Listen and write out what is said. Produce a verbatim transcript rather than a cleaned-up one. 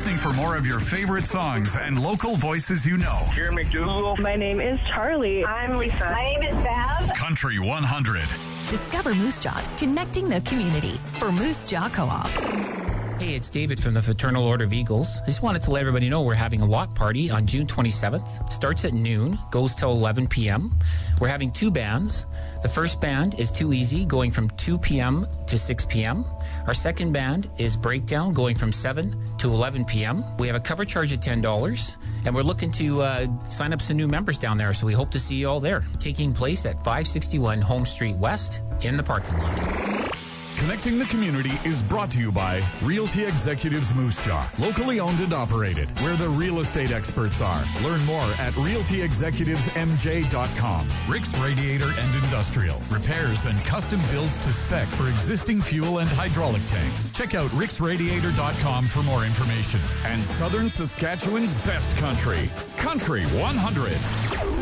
listening for more of your favorite songs and local voices you know. Here McDougal. My name is Charlie. I'm Lisa. My name is Bev. Country one hundred. Discover Moose Jaws, connecting the community for Moose Jaw Co-op. Hey, it's David from the Fraternal Order of Eagles. I just wanted to let everybody know we're having a lot party on June twenty-seventh. Starts at noon, goes till eleven p.m. We're having two bands. The first band is Too Easy, going from two p.m. to six p.m. Our second band is Breakdown, going from seven to eleven p.m. We have a cover charge of ten dollars, and we're looking to uh, sign up some new members down there, so we hope to see you all there. Taking place at five sixty-one Home Street West in the parking lot. Connecting the community is brought to you by Realty Executives Moose Jaw, locally owned and operated, where the real estate experts are. Learn more at realty executives m j dot com. Rick's Radiator and Industrial, repairs and custom builds to spec for existing fuel and hydraulic tanks. Check out ricks radiator dot com for more information. And Southern Saskatchewan's best country, Country one hundred.